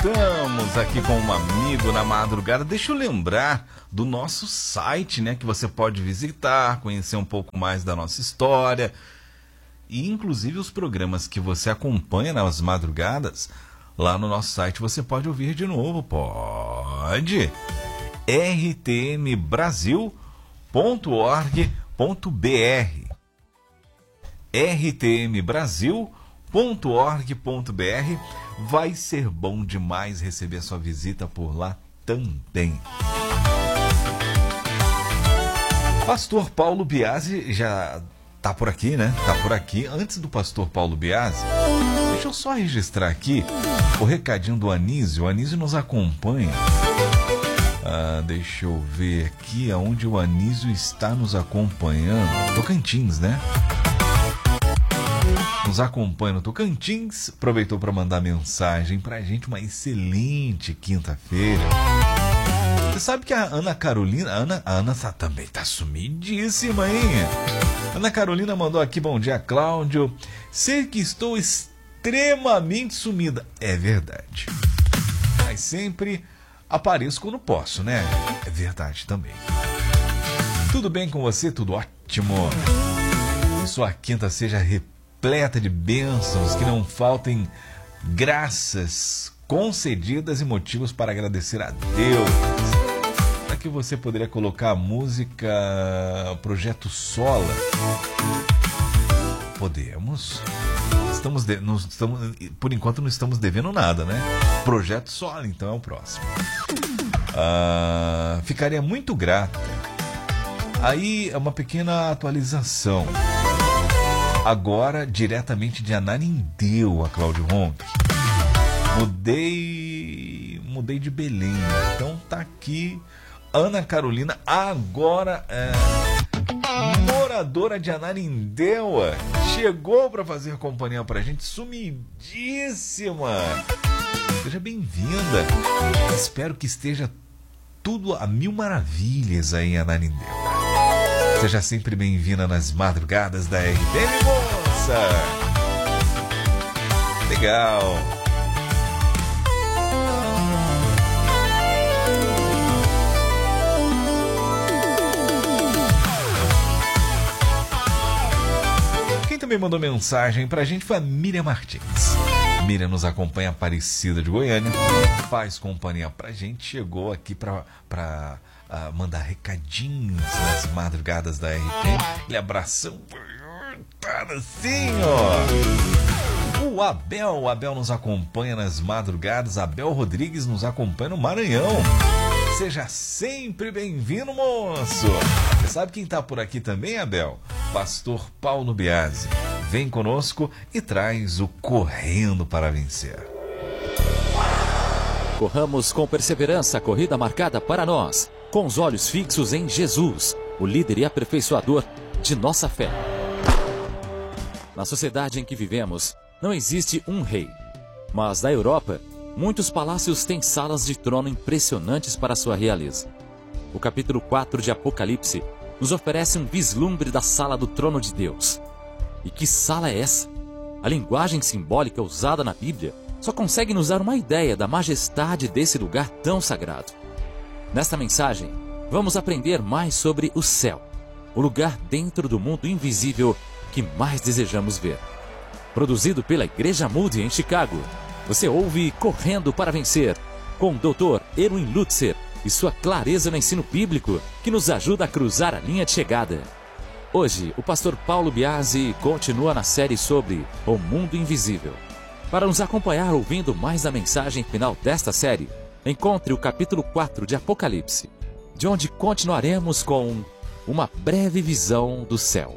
Voltamos aqui com um amigo na madrugada. Deixa eu lembrar do nosso site, né? Que você pode visitar, conhecer um pouco mais da nossa história. E inclusive os programas que você acompanha nas madrugadas, lá no nosso site você pode ouvir de novo. Pode! rtmbrasil.org.br rtmbrasil.org.br. Vai ser bom demais receber sua visita por lá também. Pastor Paulo Biasi já tá por aqui, né? Tá por aqui. Antes do pastor Paulo Biasi, deixa eu só registrar aqui o recadinho do Anísio. O Anísio nos acompanha. Deixa eu ver aqui aonde o Anísio está nos acompanhando. Tocantins, né? Nos acompanha no Tocantins. Aproveitou para mandar mensagem pra gente. Uma excelente quinta-feira. Você sabe que a Ana Carolina... A Ana também tá sumidíssima, hein? Ana Carolina mandou aqui: bom dia, Cláudio. Sei que estou extremamente sumida. É verdade. Mas sempre apareço quando posso, né? É verdade também. Tudo bem com você? Tudo ótimo. Que sua quinta seja repleta de bênçãos, que não faltem graças concedidas e motivos para agradecer a Deus. Será que você poderia colocar a música Projeto Sola? Podemos. Por enquanto não estamos devendo nada, né? Projeto Sola, então é o próximo. Ficaria muito grata. Aí é uma pequena atualização. Agora, diretamente de Ananindeua, Cláudio Ronque. Mudei de Belém. Então tá aqui Ana Carolina, agora moradora de Ananindeua. Chegou para fazer companhia pra gente, sumidíssima. Seja bem-vinda. Espero que esteja tudo a mil maravilhas aí em Ananindeua. Seja sempre bem-vinda nas madrugadas da RTM, moça! Legal! Quem também mandou mensagem pra gente foi a Miriam Martins. Miriam nos acompanha, Aparecida de Goiânia, faz companhia pra gente, chegou aqui pra mandar recadinhos nas madrugadas da RT. E abração assim, ó. O Abel nos acompanha nas madrugadas. Abel Rodrigues nos acompanha no Maranhão. Seja sempre bem-vindo, moço. Você sabe quem tá por aqui também, Abel? Pastor Paulo Biasi. Vem conosco e traz o Correndo para Vencer. Corramos com perseverança a corrida marcada para nós, com os olhos fixos em Jesus, o líder e aperfeiçoador de nossa fé. Na sociedade em que vivemos, não existe um rei. Mas na Europa, muitos palácios têm salas de trono impressionantes para sua realeza. O capítulo 4 de Apocalipse nos oferece um vislumbre da sala do trono de Deus. E que sala é essa? A linguagem simbólica usada na Bíblia só consegue nos dar uma ideia da majestade desse lugar tão sagrado. Nesta mensagem, vamos aprender mais sobre o céu, o lugar dentro do mundo invisível que mais desejamos ver. Produzido pela Igreja Moody em Chicago, você ouve Correndo para Vencer, com o Dr. Erwin Lutzer e sua clareza no ensino bíblico que nos ajuda a cruzar a linha de chegada. Hoje, o pastor Paulo Biasi continua na série sobre o mundo invisível. Para nos acompanhar ouvindo mais a mensagem final desta série, encontre o capítulo 4 de Apocalipse, de onde continuaremos com uma breve visão do céu.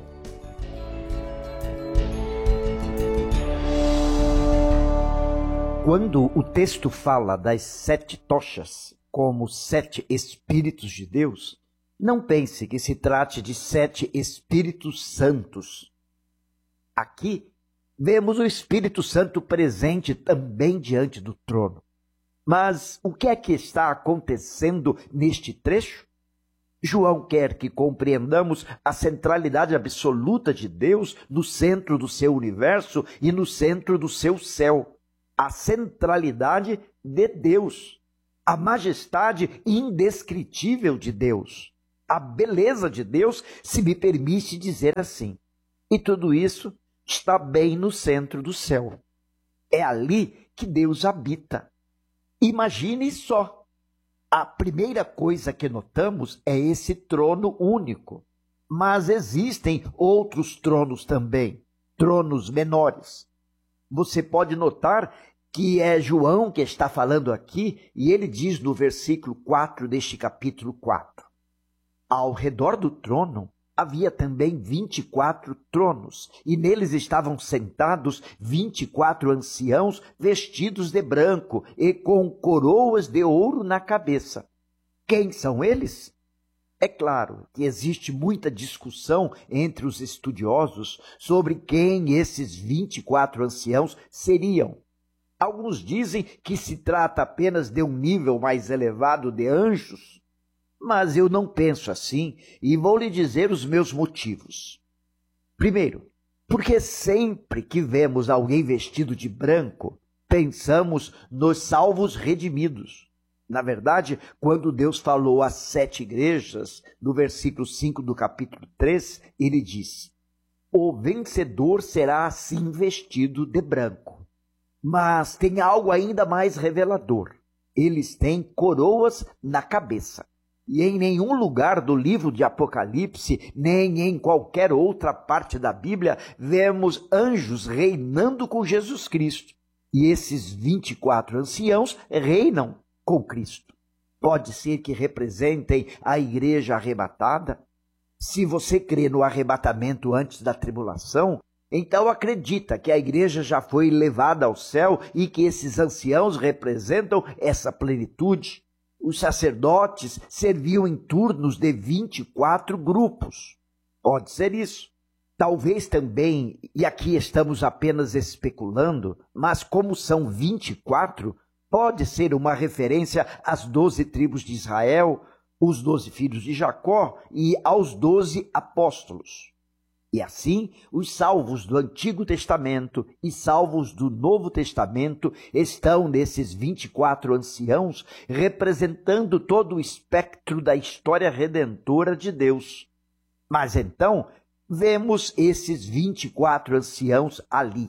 Quando o texto fala das 7 tochas como 7 Espíritos de Deus, não pense que se trate de 7 Espíritos Santos. Aqui, vemos o Espírito Santo presente também diante do trono. Mas o que é que está acontecendo neste trecho? João quer que compreendamos a centralidade absoluta de Deus no centro do seu universo e no centro do seu céu. A centralidade de Deus, a majestade indescritível de Deus, a beleza de Deus, se me permite dizer assim. E tudo isso está bem no centro do céu. É ali que Deus habita. Imagine só. A primeira coisa que notamos é esse trono único. Mas existem outros tronos também, tronos menores. Você pode notar que é João que está falando aqui, e ele diz no versículo 4 deste capítulo 4. Ao redor do trono havia também 24 tronos, e neles estavam sentados 24 anciãos vestidos de branco e com coroas de ouro na cabeça. Quem são eles? É claro que existe muita discussão entre os estudiosos sobre quem esses 24 anciãos seriam. Alguns dizem que se trata apenas de um nível mais elevado de anjos, mas eu não penso assim e vou lhe dizer os meus motivos. Primeiro, porque sempre que vemos alguém vestido de branco, pensamos nos salvos redimidos. Na verdade, quando Deus falou às 7 igrejas, no versículo 5 do capítulo 3, ele disse: o vencedor será assim vestido de branco. Mas tem algo ainda mais revelador. Eles têm coroas na cabeça. E em nenhum lugar do livro de Apocalipse, nem em qualquer outra parte da Bíblia, vemos anjos reinando com Jesus Cristo. E esses 24 anciãos reinam com Cristo. Pode ser que representem a igreja arrebatada? Se você crê no arrebatamento antes da tribulação, então acredita que a igreja já foi levada ao céu e que esses anciãos representam essa plenitude. Os sacerdotes serviam em turnos de 24 grupos. Pode ser isso. Talvez também, e aqui estamos apenas especulando, mas como são 24, pode ser uma referência às 12 tribos de Israel, os 12 filhos de Jacó e aos 12 apóstolos. E assim, os salvos do Antigo Testamento e salvos do Novo Testamento estão nesses 24 anciãos, representando todo o espectro da história redentora de Deus. Mas então, vemos esses 24 anciãos ali.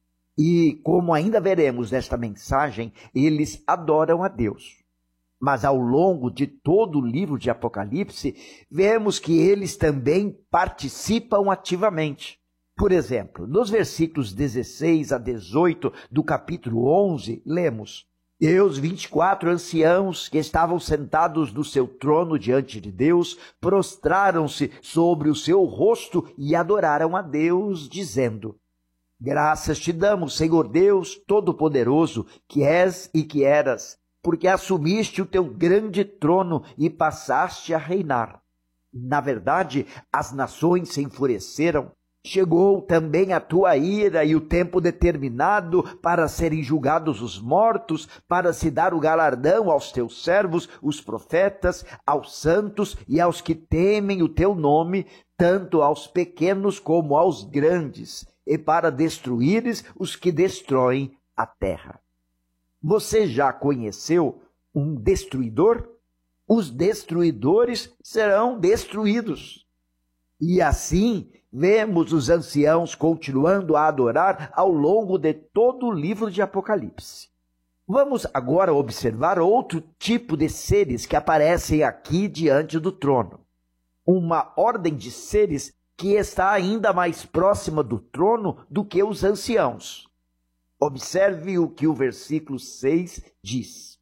E, como ainda veremos nesta mensagem, eles adoram a Deus. Mas ao longo de todo o livro de Apocalipse, vemos que eles também participam ativamente. Por exemplo, nos versículos 16 a 18 do capítulo 11, lemos: E os 24 anciãos que estavam sentados no seu trono diante de Deus, prostraram-se sobre o seu rosto e adoraram a Deus, dizendo: Graças te damos, Senhor Deus Todo-Poderoso, que és e que eras, porque assumiste o teu grande trono e passaste a reinar. Na verdade, as nações se enfureceram. Chegou também a tua ira e o tempo determinado para serem julgados os mortos, para se dar o galardão aos teus servos, os profetas, aos santos e aos que temem o teu nome, tanto aos pequenos como aos grandes, e para destruíres os que destroem a terra. Você já conheceu um destruidor? Os destruidores serão destruídos. E assim, vemos os anciãos continuando a adorar ao longo de todo o livro de Apocalipse. Vamos agora observar outro tipo de seres que aparecem aqui diante do trono. Uma ordem de seres que está ainda mais próxima do trono do que os anciãos. Observe o que o versículo 6 diz.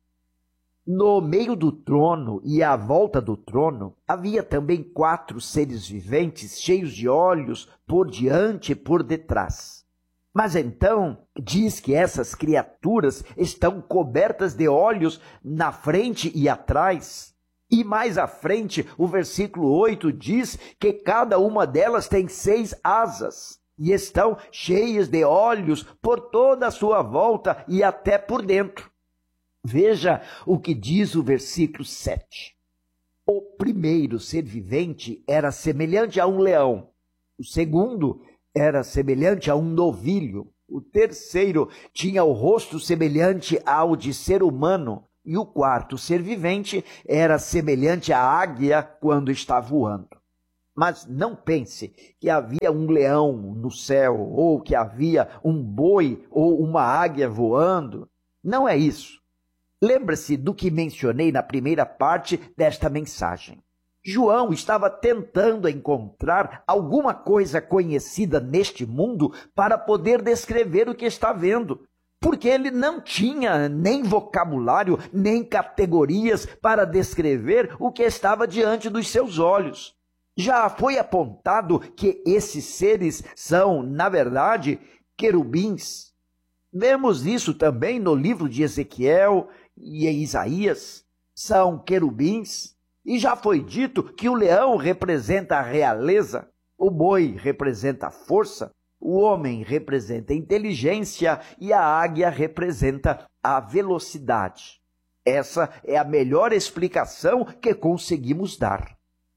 No meio do trono e à volta do trono, havia também 4 seres viventes cheios de olhos por diante e por detrás. Mas então diz que essas criaturas estão cobertas de olhos na frente e atrás. E mais à frente, o versículo 8 diz que cada uma delas tem 6 asas. E estão cheias de olhos por toda a sua volta e até por dentro. Veja o que diz o versículo 7. O primeiro ser vivente era semelhante a um leão. O segundo era semelhante a um novilho. O terceiro tinha o rosto semelhante ao de ser humano, e o quarto ser vivente era semelhante à águia quando está voando. Mas não pense que havia um leão no céu, ou que havia um boi ou uma águia voando. Não é isso. Lembre-se do que mencionei na primeira parte desta mensagem. João estava tentando encontrar alguma coisa conhecida neste mundo para poder descrever o que está vendo, porque ele não tinha nem vocabulário, nem categorias para descrever o que estava diante dos seus olhos. Já foi apontado que esses seres são, na verdade, querubins. Vemos isso também no livro de Ezequiel e em Isaías. São querubins. E já foi dito que o leão representa a realeza, o boi representa a força, o homem representa a inteligência e a águia representa a velocidade. Essa é a melhor explicação que conseguimos dar.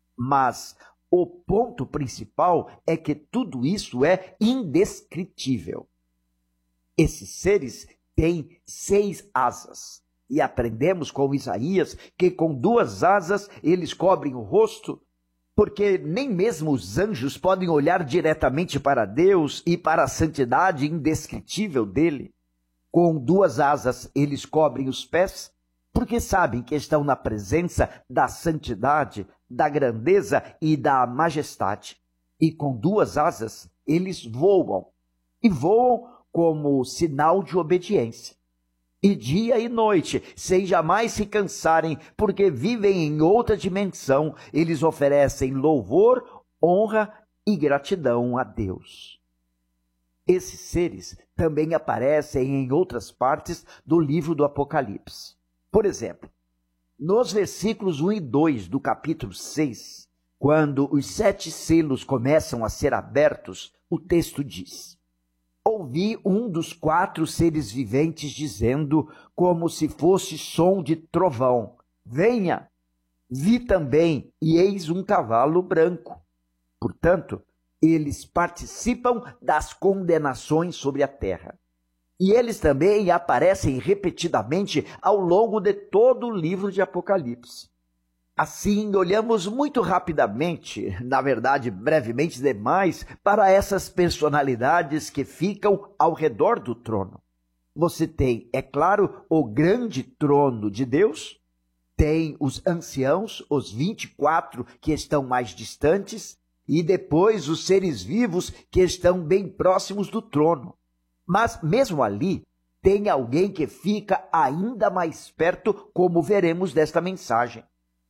Mas o ponto principal é que tudo isso é indescritível. Esses seres têm 6 asas. E aprendemos com Isaías que com 2 asas eles cobrem o rosto, porque nem mesmo os anjos podem olhar diretamente para Deus e para a santidade indescritível dele. Com 2 asas eles cobrem os pés, porque sabem que estão na presença da santidade, da grandeza e da majestade. E com 2 asas eles voam, e voam como sinal de obediência. E dia e noite, sem jamais se cansarem, porque vivem em outra dimensão, eles oferecem louvor, honra e gratidão a Deus. Esses seres também aparecem em outras partes do livro do Apocalipse. Por exemplo, nos versículos 1 e 2 do capítulo 6, quando os 7 selos começam a ser abertos, o texto diz: ouvi um dos 4 seres viventes dizendo, como se fosse som de trovão: venha! Vi também, e eis um cavalo branco. Portanto, eles participam das condenações sobre a terra. E eles também aparecem repetidamente ao longo de todo o livro de Apocalipse. Assim, olhamos muito rapidamente, na verdade brevemente demais, para essas personalidades que ficam ao redor do trono. Você tem, é claro, o grande trono de Deus, tem os anciãos, os 24 que estão mais distantes, e depois os seres vivos que estão bem próximos do trono. Mas mesmo ali, tem alguém que fica ainda mais perto, como veremos desta mensagem.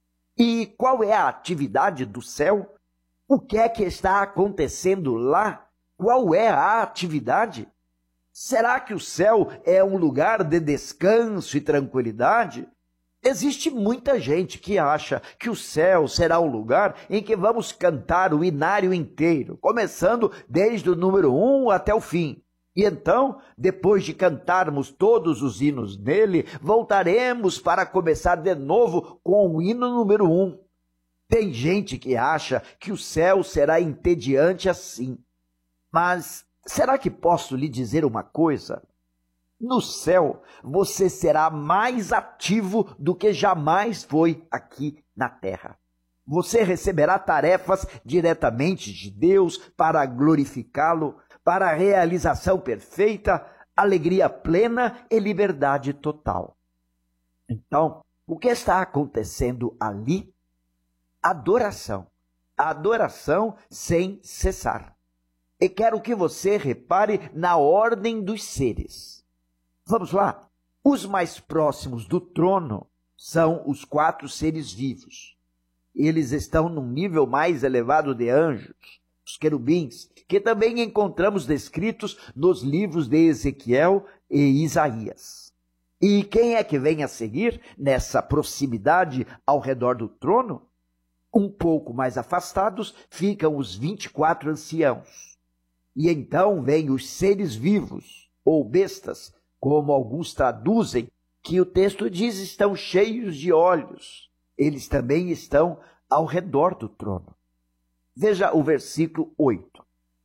E qual é a atividade do céu? O que é que está acontecendo lá? Qual é a atividade? Será que o céu é um lugar de descanso e tranquilidade? Existe muita gente que acha que o céu será um lugar em que vamos cantar o inário inteiro, começando desde o número 1 até o fim. E então, depois de cantarmos todos os hinos nele, voltaremos para começar de novo com o hino número 1. Tem gente que acha que o céu será entediante assim. Mas será que posso lhe dizer uma coisa? No céu, você será mais ativo do que jamais foi aqui na terra. Você receberá tarefas diretamente de Deus para glorificá-lo, para a realização perfeita, alegria plena e liberdade total. Então, o que está acontecendo ali? Adoração. Adoração sem cessar. E quero que você repare na ordem dos seres. Vamos lá. Os mais próximos do trono são os 4 seres vivos. Eles estão num nível mais elevado de anjos, os querubins, que também encontramos descritos nos livros de Ezequiel e Isaías. E quem é que vem a seguir nessa proximidade ao redor do trono? Um pouco mais afastados ficam os 24 anciãos. E então vêm os seres vivos, ou bestas, como alguns traduzem, que o texto diz estão cheios de olhos. Eles também estão ao redor do trono. Veja o versículo 8.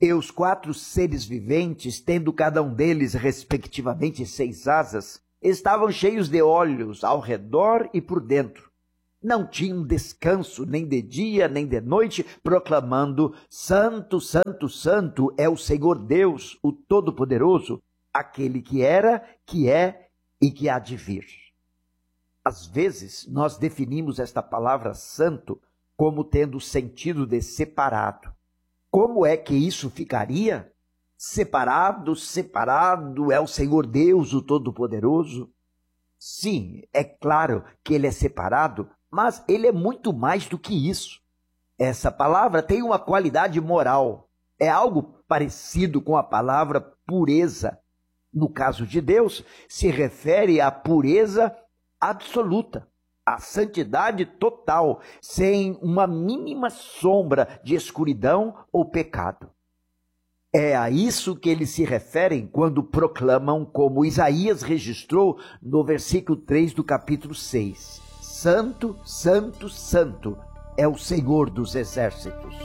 E os 4 seres viventes, tendo cada um deles respectivamente 6 asas, estavam cheios de olhos ao redor e por dentro. Não tinham descanso nem de dia nem de noite, proclamando: Santo, Santo, Santo é o Senhor Deus, o Todo-Poderoso, aquele que era, que é e que há de vir. Às vezes, nós definimos esta palavra santo como tendo o sentido de separado. Como é que isso ficaria? Separado, separado é o Senhor Deus, o Todo-Poderoso? Sim, é claro que ele é separado, mas ele é muito mais do que isso. Essa palavra tem uma qualidade moral. É algo parecido com a palavra pureza. No caso de Deus, se refere à pureza absoluta, à santidade total, sem uma mínima sombra de escuridão ou pecado. É a isso que eles se referem quando proclamam, como Isaías registrou no versículo 3 do capítulo 6. Santo, Santo, Santo é o Senhor dos exércitos.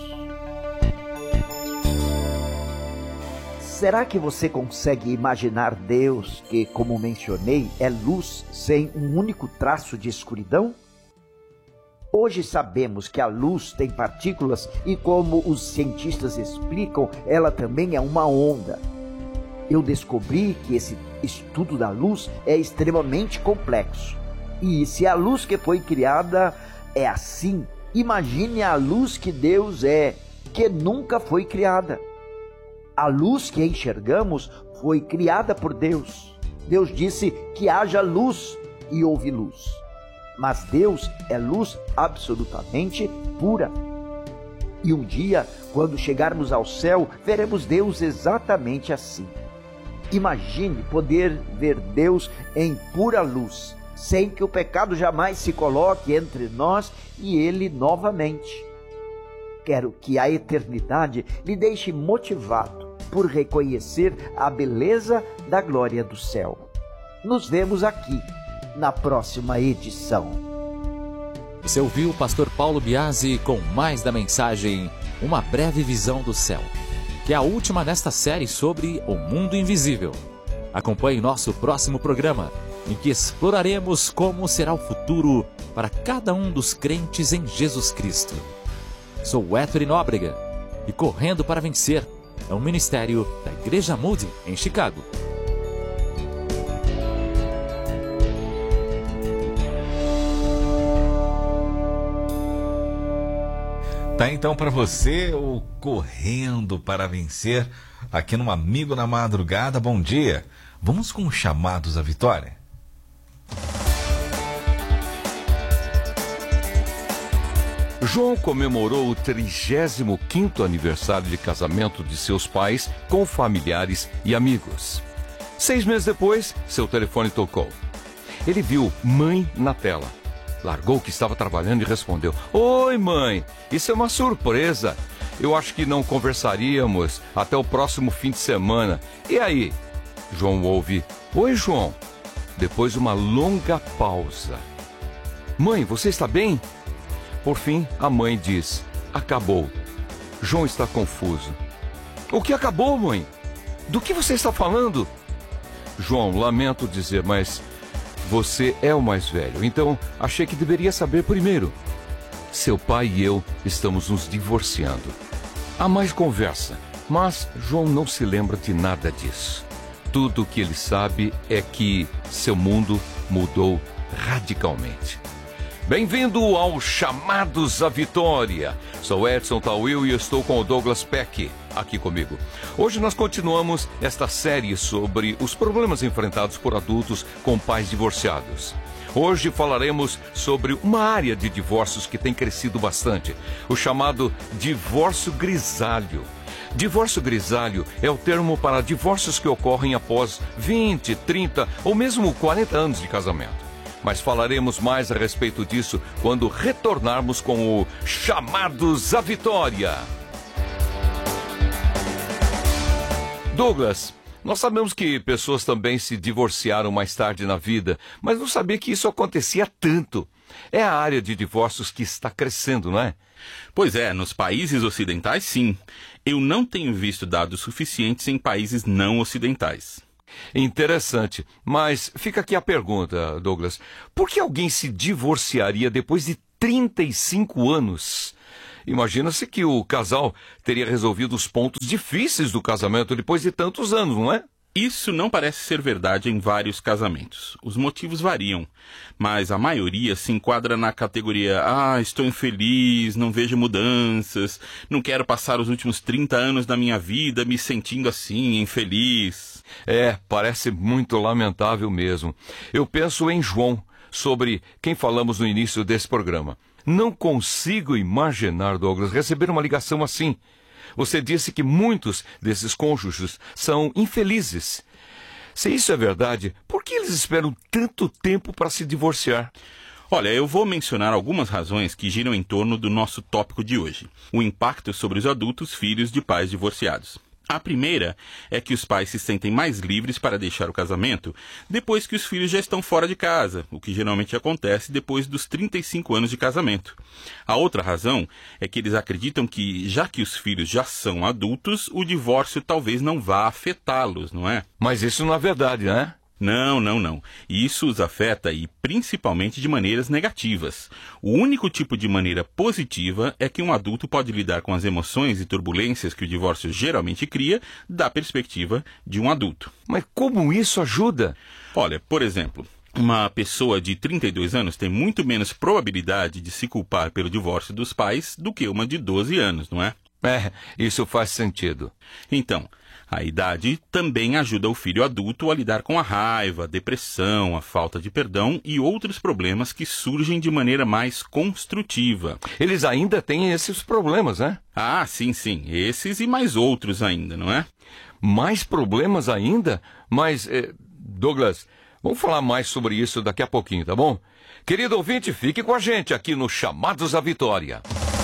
Será que você consegue imaginar Deus que, como mencionei, é luz sem um único traço de escuridão? Hoje sabemos que a luz tem partículas e, como os cientistas explicam, ela também é uma onda. Eu descobri que esse estudo da luz é extremamente complexo. E se a luz que foi criada é assim, imagine a luz que Deus é, que nunca foi criada. A luz que enxergamos foi criada por Deus. Deus disse que haja luz e houve luz. Mas Deus é luz absolutamente pura. E um dia, quando chegarmos ao céu, veremos Deus exatamente assim. Imagine poder ver Deus em pura luz, sem que o pecado jamais se coloque entre nós e Ele novamente. Quero que a eternidade lhe deixe motivado por reconhecer a beleza da glória do céu. Nos vemos aqui na próxima edição. Você ouviu o pastor Paulo Biasi com mais da mensagem Uma Breve Visão do Céu, que é a última nesta série sobre o mundo invisível. Acompanhe nosso próximo programa, em que exploraremos como será o futuro para cada um dos crentes em Jesus Cristo. Sou Wesley Nóbrega e Correndo para Vencer é um ministério da Igreja Moody em Chicago. Tá então para você o Correndo para Vencer aqui no Amigo na Madrugada. Bom dia. Vamos com os chamados à vitória? João comemorou o 35º aniversário de casamento de seus pais com familiares e amigos. 6 meses depois, seu telefone tocou. Ele viu mãe na tela. Largou o que estava trabalhando e respondeu: Oi, mãe, isso é uma surpresa. Eu acho que não conversaríamos até o próximo fim de semana. E aí? João ouve: Oi, João. Depois uma longa pausa. Mãe, você está bem? Por fim, a mãe diz: Acabou. João está confuso. O que acabou, mãe? Do que você está falando? João, lamento dizer, mas você é o mais velho, então achei que deveria saber primeiro. Seu pai e eu estamos nos divorciando. Há mais conversa, mas João não se lembra de nada disso. Tudo o que ele sabe é que seu mundo mudou radicalmente. Bem-vindo ao Chamados à Vitória. Sou Edson Tawil e estou com o Douglas Peck aqui comigo. Hoje nós continuamos esta série sobre os problemas enfrentados por adultos com pais divorciados. Hoje falaremos sobre uma área de divórcios que tem crescido bastante, o chamado divórcio grisalho. Divórcio grisalho é o termo para divórcios que ocorrem após 20, 30 ou mesmo 40 anos de casamento. Mas falaremos mais a respeito disso quando retornarmos com o Chamados à Vitória. Douglas, Nós sabemos que pessoas também se divorciaram mais tarde na vida, mas não sabia que isso acontecia tanto. É a área de divórcios que está crescendo, não é? Pois é, nos países ocidentais, sim. Eu não tenho visto dados suficientes em países não ocidentais. Interessante. Mas fica aqui a pergunta, Douglas. Por que alguém se divorciaria depois de 35 anos? Imagina-se que o casal teria resolvido os pontos difíceis do casamento depois de tantos anos, não é? Isso não parece ser verdade em vários casamentos. Os motivos variam, mas a maioria se enquadra na categoria estou infeliz, não vejo mudanças, não quero passar os últimos 30 anos da minha vida me sentindo assim, infeliz. Parece muito lamentável mesmo. Eu penso em João, sobre quem falamos no início desse programa. Não consigo imaginar, Douglas, receber uma ligação assim. Você disse que muitos desses cônjuges são infelizes. Se isso é verdade, por que eles esperam tanto tempo para se divorciar? Olha, eu vou mencionar algumas razões que giram em torno do nosso tópico de hoje: o impacto sobre os adultos filhos de pais divorciados. A primeira é que os pais se sentem mais livres para deixar o casamento depois que os filhos já estão fora de casa, o que geralmente acontece depois dos 35 anos de casamento. A outra razão é que eles acreditam que, já que os filhos já são adultos, o divórcio talvez não vá afetá-los, não é? Mas isso não é verdade, né? Não. Isso os afeta e principalmente de maneiras negativas. O único tipo de maneira positiva é que um adulto pode lidar com as emoções e turbulências que o divórcio geralmente cria da perspectiva de um adulto. Mas como isso ajuda? Olha, por exemplo, uma pessoa de 32 anos tem muito menos probabilidade de se culpar pelo divórcio dos pais do que uma de 12 anos, não é? Isso faz sentido. Então, a idade também ajuda o filho adulto a lidar com a raiva, a depressão, a falta de perdão e outros problemas que surgem de maneira mais construtiva. Eles ainda têm esses problemas, né? Sim. Esses e mais outros ainda, não é? Mais problemas ainda? Mas, Douglas, vamos falar mais sobre isso daqui a pouquinho, tá bom? Querido ouvinte, fique com a gente aqui no Chamados à Vitória.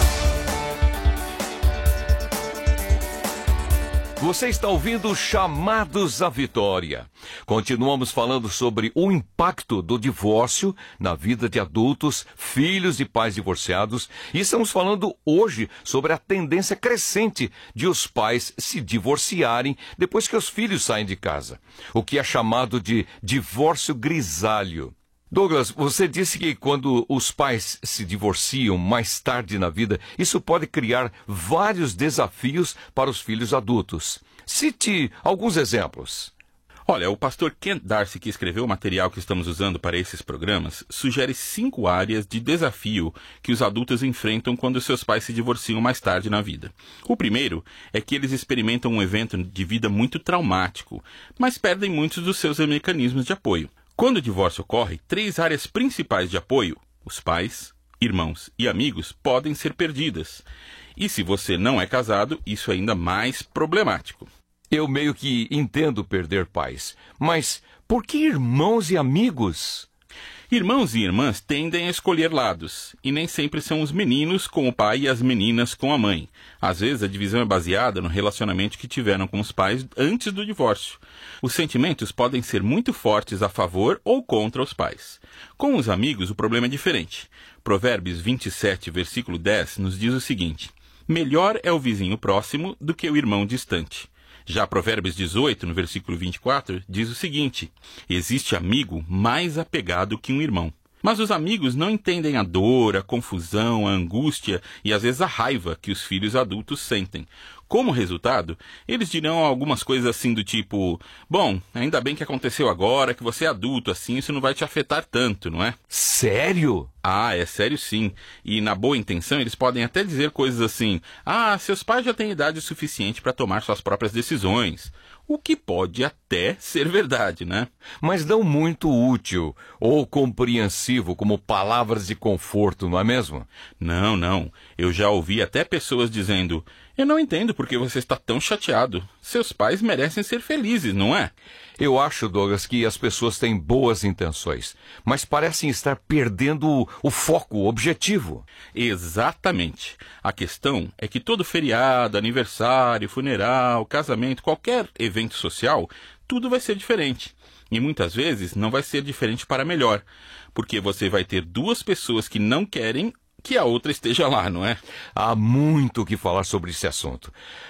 Você está ouvindo Chamados à Vitória. Continuamos falando sobre o impacto do divórcio na vida de adultos, filhos e pais divorciados. E estamos falando hoje sobre a tendência crescente de os pais se divorciarem depois que os filhos saem de casa. O que é chamado de divórcio grisalho. Douglas, você disse que quando os pais se divorciam mais tarde na vida, isso pode criar vários desafios para os filhos adultos. Cite alguns exemplos. Olha, o pastor Kent Darcy, que escreveu o material que estamos usando para esses programas, sugere 5 áreas de desafio que os adultos enfrentam quando seus pais se divorciam mais tarde na vida. O primeiro é que eles experimentam um evento de vida muito traumático, mas perdem muitos dos seus mecanismos de apoio. Quando o divórcio ocorre, 3 áreas principais de apoio, os pais, irmãos e amigos, podem ser perdidas. E se você não é casado, isso é ainda mais problemático. Eu meio que entendo perder pais, mas por que irmãos e amigos? Irmãos e irmãs tendem a escolher lados, e nem sempre são os meninos com o pai e as meninas com a mãe. Às vezes a divisão é baseada no relacionamento que tiveram com os pais antes do divórcio. Os sentimentos podem ser muito fortes a favor ou contra os pais. Com os amigos o problema é diferente. Provérbios 27, versículo 10, nos diz o seguinte: melhor é o vizinho próximo do que o irmão distante. Já Provérbios 18, no versículo 24, diz o seguinte: existe amigo mais apegado que um irmão. Mas os amigos não entendem a dor, a confusão, a angústia e às vezes a raiva que os filhos adultos sentem. Como resultado, eles dirão algumas coisas assim do tipo: bom, ainda bem que aconteceu agora, que você é adulto, assim isso não vai te afetar tanto, não é? Sério? É sério sim. E na boa intenção eles podem até dizer coisas assim: seus pais já têm idade suficiente para tomar suas próprias decisões. O que pode até ser verdade, né? Mas não muito útil ou compreensivo como palavras de conforto, não é mesmo? Não. Eu já ouvi até pessoas dizendo: eu não entendo por que você está tão chateado. Seus pais merecem ser felizes, não é? Eu acho, Douglas, que as pessoas têm boas intenções, mas parecem estar perdendo o foco, o objetivo. Exatamente. A questão é que todo feriado, aniversário, funeral, casamento, qualquer evento social tudo vai ser diferente. E muitas vezes não vai ser diferente para melhor, porque você vai ter duas pessoas que não querem que a outra esteja lá, não é? Há muito o que falar sobre esse assunto.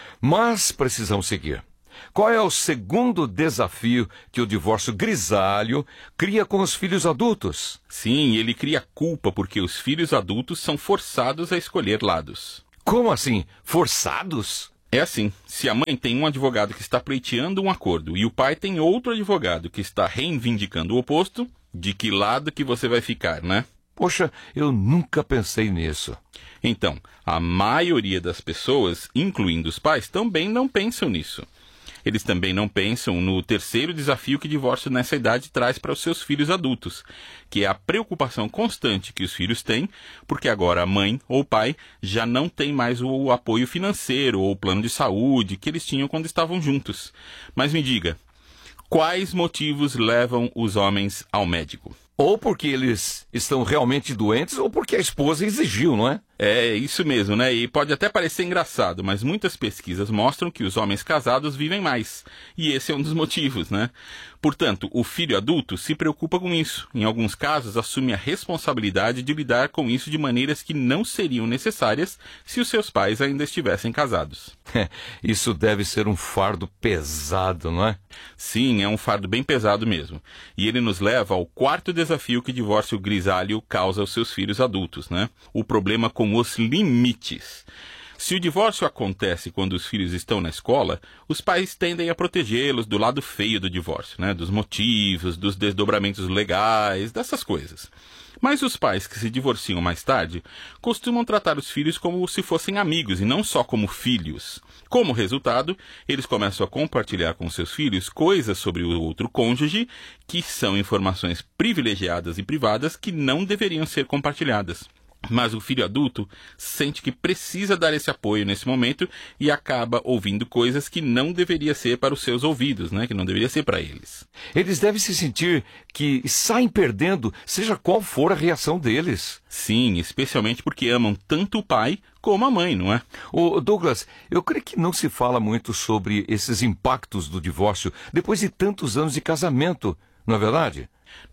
Mas precisamos seguir. Qual é o segundo desafio que o divórcio grisalho cria com os filhos adultos? Sim, ele cria culpa porque os filhos adultos são forçados a escolher lados. Como assim? Forçados? É assim, se a mãe tem um advogado que está pleiteando um acordo e o pai tem outro advogado que está reivindicando o oposto, de que lado que você vai ficar, né? Poxa, eu nunca pensei nisso. Então, a maioria das pessoas, incluindo os pais, também não pensam nisso. Eles também não pensam no terceiro desafio que o divórcio nessa idade traz para os seus filhos adultos, que é a preocupação constante que os filhos têm, porque agora a mãe ou o pai já não tem mais o apoio financeiro ou o plano de saúde que eles tinham quando estavam juntos. Mas me diga, quais motivos levam os homens ao médico? Ou porque eles estão realmente doentes, ou porque a esposa exigiu, não é? É, isso mesmo, né? E pode até parecer engraçado, mas muitas pesquisas mostram que os homens casados vivem mais. E esse é um dos motivos, né? Portanto, o filho adulto se preocupa com isso. Em alguns casos, assume a responsabilidade de lidar com isso de maneiras que não seriam necessárias se os seus pais ainda estivessem casados. Isso deve ser um fardo pesado, não é? Sim, é um fardo bem pesado mesmo. E ele nos leva ao quarto desafio que o divórcio grisalho causa aos seus filhos adultos, né? O problema com os limites. Se o divórcio acontece quando os filhos estão na escola, os pais tendem a protegê-los do lado feio do divórcio, né? Dos motivos, dos desdobramentos legais, dessas coisas. Mas os pais que se divorciam mais tarde costumam tratar os filhos como se fossem amigos e não só como filhos. Como resultado, eles começam a compartilhar com seus filhos coisas sobre o outro cônjuge que são informações privilegiadas e privadas que não deveriam ser compartilhadas. Mas o filho adulto sente que precisa dar esse apoio nesse momento e acaba ouvindo coisas que não deveria ser para os seus ouvidos, né? Que não deveria ser para eles. Eles devem se sentir que saem perdendo, seja qual for a reação deles. Sim, especialmente porque amam tanto o pai como a mãe, não é? Ô, Douglas, eu creio que não se fala muito sobre esses impactos do divórcio depois de tantos anos de casamento, não é verdade?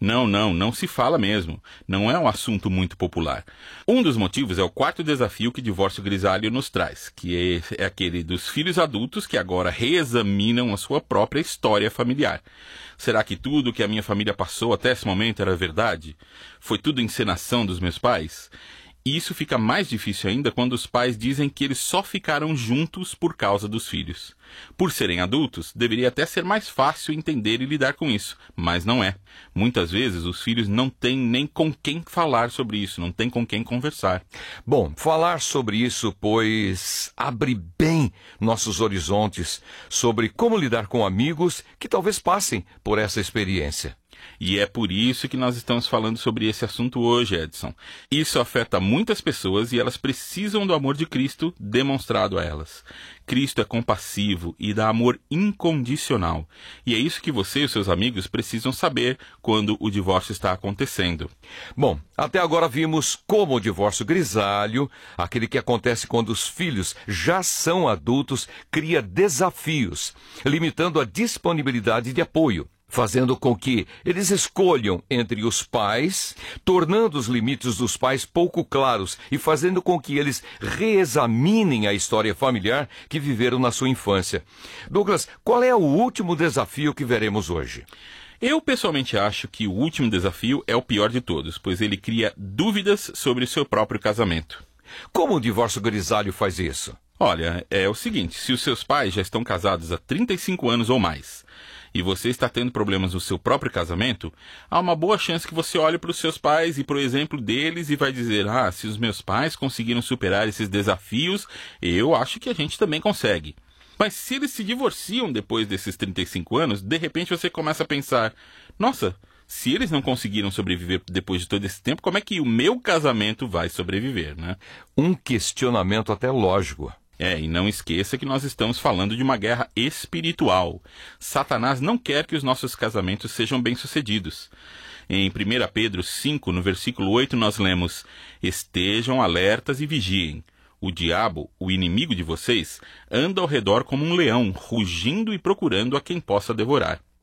Não se fala mesmo. Não é um assunto muito popular. Um dos motivos é o quarto desafio que o divórcio grisalho nos traz, que é aquele dos filhos adultos que agora reexaminam a sua própria história familiar. Será que tudo que a minha família passou até esse momento era verdade? Foi tudo encenação dos meus pais? E isso fica mais difícil ainda quando os pais dizem que eles só ficaram juntos por causa dos filhos. Por serem adultos, deveria até ser mais fácil entender e lidar com isso, mas não é. Muitas vezes os filhos não têm nem com quem falar sobre isso, não têm com quem conversar. Bom, falar sobre isso, pois, abre bem nossos horizontes sobre como lidar com amigos que talvez passem por essa experiência. E é por isso que nós estamos falando sobre esse assunto hoje, Edson. Isso afeta muitas pessoas e elas precisam do amor de Cristo demonstrado a elas. Cristo é compassivo e dá amor incondicional. E é isso que você e os seus amigos precisam saber quando o divórcio está acontecendo. Bom, até agora vimos como o divórcio grisalho, aquele que acontece quando os filhos já são adultos, cria desafios, limitando a disponibilidade de apoio, fazendo com que eles escolham entre os pais, tornando os limites dos pais pouco claros e fazendo com que eles reexaminem a história familiar que viveram na sua infância. Douglas, qual é o último desafio que veremos hoje? Eu pessoalmente acho que o último desafio é o pior de todos, pois ele cria dúvidas sobre o seu próprio casamento. Como o divórcio grisalho faz isso? Olha, é o seguinte, se os seus pais já estão casados há 35 anos ou mais, e você está tendo problemas no seu próprio casamento, há uma boa chance que você olhe para os seus pais e para o exemplo deles e vai dizer, se os meus pais conseguiram superar esses desafios, eu acho que a gente também consegue. Mas se eles se divorciam depois desses 35 anos, de repente você começa a pensar, nossa, se eles não conseguiram sobreviver depois de todo esse tempo, como é que o meu casamento vai sobreviver, né? Um questionamento até lógico. E não esqueça que nós estamos falando de uma guerra espiritual. Satanás não quer que os nossos casamentos sejam bem-sucedidos. Em 1 Pedro 5, no versículo 8, nós lemos, estejam alertas e vigiem. O diabo, o inimigo de vocês, anda ao redor como um leão, rugindo e procurando a quem possa devorar.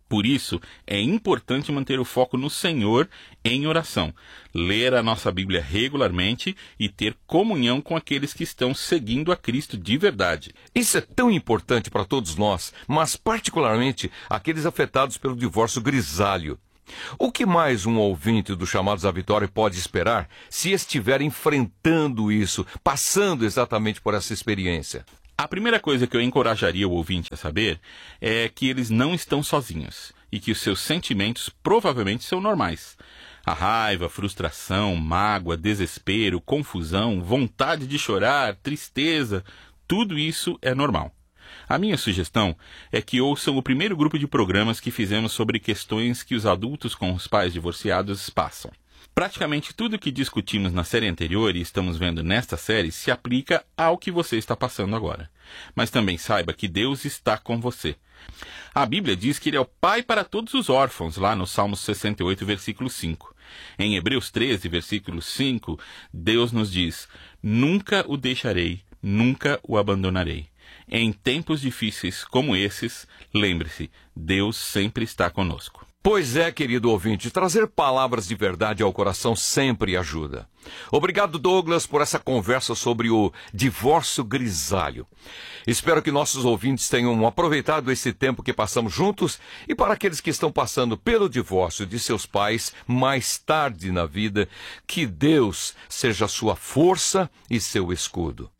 Por isso, é importante manter o foco no Senhor em oração, ler a nossa Bíblia regularmente e ter comunhão com aqueles que estão seguindo a Cristo de verdade. Isso é tão importante para todos nós, mas particularmente aqueles afetados pelo divórcio grisalho. O que mais um ouvinte do Chamados à Vitória pode esperar se estiver enfrentando isso, passando exatamente por essa experiência? A primeira coisa que eu encorajaria o ouvinte a saber é que eles não estão sozinhos e que os seus sentimentos provavelmente são normais. A raiva, frustração, mágoa, desespero, confusão, vontade de chorar, tristeza, tudo isso é normal. A minha sugestão é que ouçam o primeiro grupo de programas que fizemos sobre questões que os adultos com os pais divorciados passam. Praticamente tudo que discutimos na série anterior e estamos vendo nesta série se aplica ao que você está passando agora. Mas também saiba que Deus está com você. A Bíblia diz que Ele é o Pai para todos os órfãos, lá no Salmo 68, versículo 5. Em Hebreus 13, versículo 5, Deus nos diz: "Nunca o deixarei, nunca o abandonarei." Em tempos difíceis como esses, lembre-se, Deus sempre está conosco. Pois é, querido ouvinte, trazer palavras de verdade ao coração sempre ajuda. Obrigado, Douglas, por essa conversa sobre o divórcio grisalho. Espero que nossos ouvintes tenham aproveitado esse tempo que passamos juntos e para aqueles que estão passando pelo divórcio de seus pais mais tarde na vida, que Deus seja sua força e seu escudo.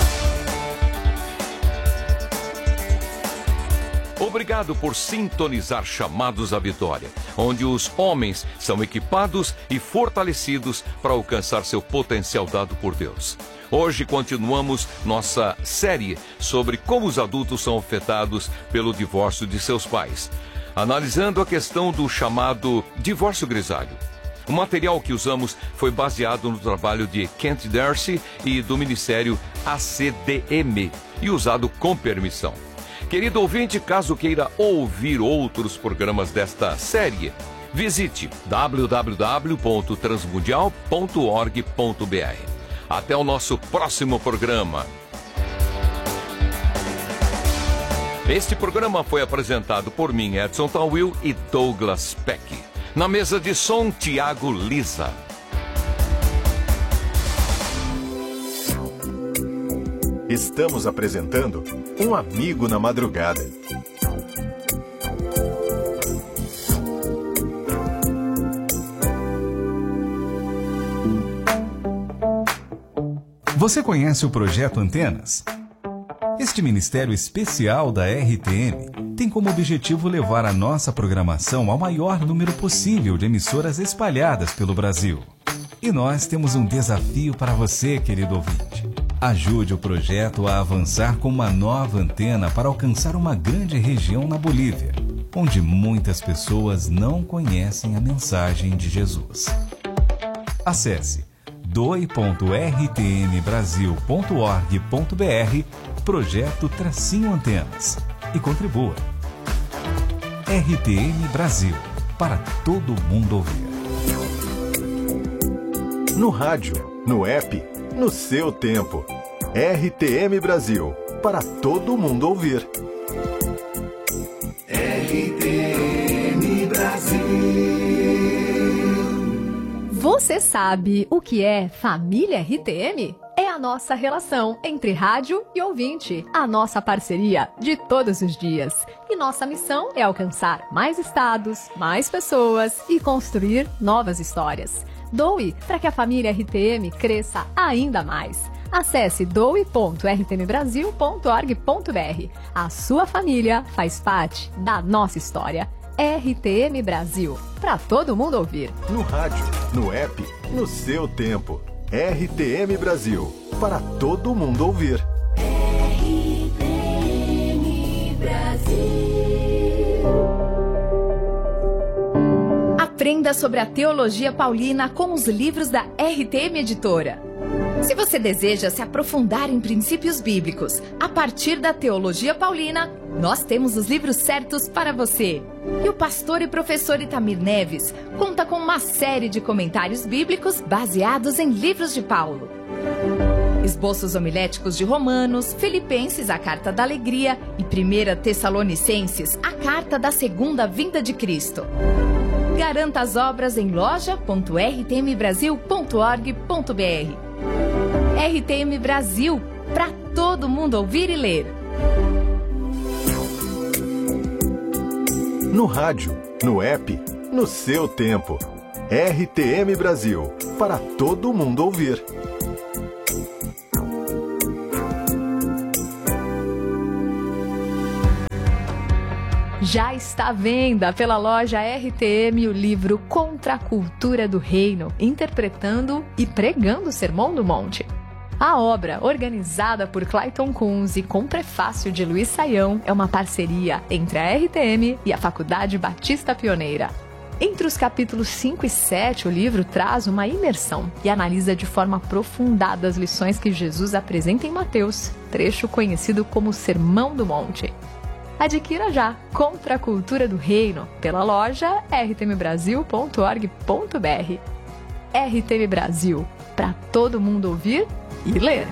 Obrigado por sintonizar Chamados à Vitória, onde os homens são equipados e fortalecidos para alcançar seu potencial dado por Deus. Hoje continuamos nossa série sobre como os adultos são afetados pelo divórcio de seus pais, analisando a questão do chamado divórcio grisalho. O material que usamos foi baseado no trabalho de Kent Darcy e do Ministério ACDM e usado com permissão. Querido ouvinte, caso queira ouvir outros programas desta série, visite www.transmundial.org.br. Até o nosso próximo programa. Este programa foi apresentado por mim, Edson Tawil e Douglas Peck. Na mesa de som, Tiago Lisa. Estamos apresentando Um Amigo na Madrugada. Você conhece o Projeto Antenas? Este ministério especial da RTM tem como objetivo levar a nossa programação ao maior número possível de emissoras espalhadas pelo Brasil. E nós temos um desafio para você, querido ouvinte. Ajude o projeto a avançar com uma nova antena para alcançar uma grande região na Bolívia, onde muitas pessoas não conhecem a mensagem de Jesus. Acesse doe.rtmbrasil.org.br Projeto-Antenas e contribua. RTM Brasil, para todo mundo ouvir. No rádio, no app, no seu tempo. RTM Brasil, para todo mundo ouvir. RTM Brasil. Você sabe o que é família RTM? É a nossa relação entre rádio e ouvinte, a nossa parceria de todos os dias. E nossa missão é alcançar mais estados, mais pessoas e construir novas histórias. Doe para que a família RTM cresça ainda mais. Acesse doe.rtmbrasil.org.br. A sua família faz parte da nossa história. RTM Brasil, para todo mundo ouvir. No rádio, no app, no seu tempo. RTM Brasil, para todo mundo ouvir. RTM Brasil. Aprenda sobre a teologia paulina com os livros da RTM Editora. Se você deseja se aprofundar em princípios bíblicos a partir da teologia paulina, nós temos os livros certos para você. E o pastor e professor Itamir Neves conta com uma série de comentários bíblicos baseados em livros de Paulo. Esboços homiléticos de Romanos, Filipenses, a Carta da Alegria e 1 Tessalonicenses, a Carta da Segunda Vinda de Cristo. Garanta as obras em loja.rtmbrasil.org.br. RTM Brasil, para todo mundo ouvir e ler. No rádio, no app, no seu tempo. RTM Brasil, para todo mundo ouvir. Já está à venda pela loja RTM o livro Contra a Cultura do Reino, interpretando e pregando o Sermão do Monte. A obra, organizada por Clayton Kunz e com prefácio de Luiz Saião, é uma parceria entre a RTM e a Faculdade Batista Pioneira. Entre os capítulos 5 e 7, o livro traz uma imersão e analisa de forma aprofundada as lições que Jesus apresenta em Mateus, trecho conhecido como Sermão do Monte. Adquira já Contra a Cultura do Reino pela loja rtmbrasil.org.br. RTM Brasil, para todo mundo ouvir e ler.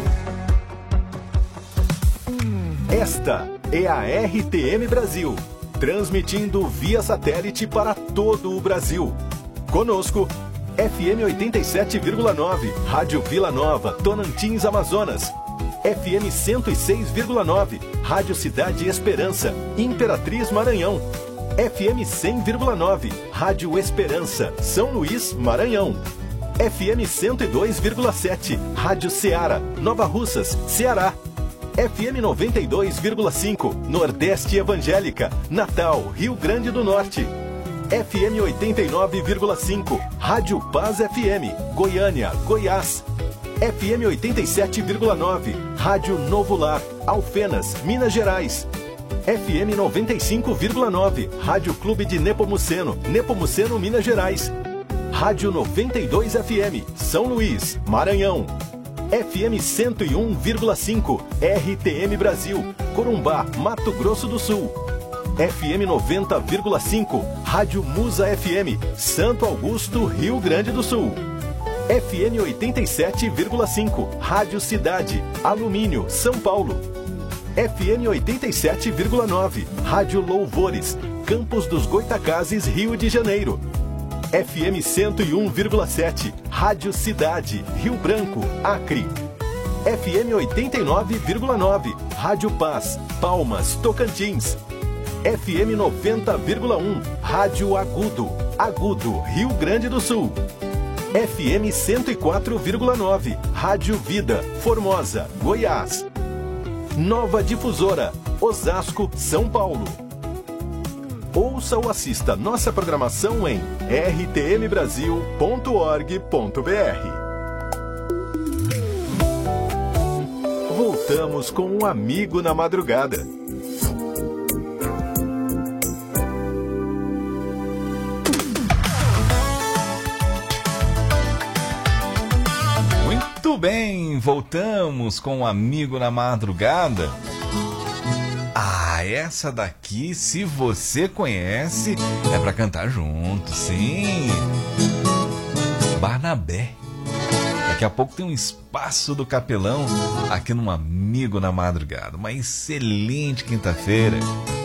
Esta é a RTM Brasil, transmitindo via satélite para todo o Brasil. Conosco, FM 87,9, Rádio Vila Nova, Tonantins, Amazonas. FM 106,9, Rádio Cidade Esperança, Imperatriz, Maranhão. FM 100,9, Rádio Esperança, São Luís, Maranhão. FM 102,7, Rádio Ceará, Nova Russas, Ceará. FM 92,5, Nordeste Evangélica, Natal, Rio Grande do Norte. FM 89,5, Rádio Paz FM, Goiânia, Goiás. FM 87,9, Rádio Novo Lar, Alfenas, Minas Gerais. FM 95,9, Rádio Clube de Nepomuceno, Nepomuceno, Minas Gerais. Rádio 92 FM, São Luís, Maranhão. FM 101,5, RTM Brasil, Corumbá, Mato Grosso do Sul. FM 90,5, Rádio Musa FM, Santo Augusto, Rio Grande do Sul. FM 87,5, Rádio Cidade, Alumínio, São Paulo. FM 87,9, Rádio Louvores, Campos dos Goitacazes, Rio de Janeiro. FM 101,7, Rádio Cidade, Rio Branco, Acre. FM 89,9, Rádio Paz, Palmas, Tocantins. FM 90,1, Rádio Agudo, Agudo, Rio Grande do Sul. FM 104,9, Rádio Vida, Formosa, Goiás. Nova Difusora, Osasco, São Paulo. Ouça ou assista nossa programação em rtmbrasil.org.br. Voltamos com um Amigo na Madrugada. Muito bem, voltamos com um Amigo na Madrugada. Essa daqui, se você conhece, é pra cantar junto, sim. Barnabé. Daqui a pouco tem um espaço do Capelão aqui no Amigo na Madrugada. Uma excelente quinta-feira.